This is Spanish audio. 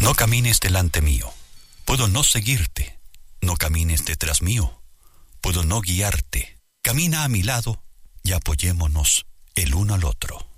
No camines delante mío. Puedo no seguirte. No camines detrás mío. Puedo no guiarte. Camina a mi lado y apoyémonos el uno al otro.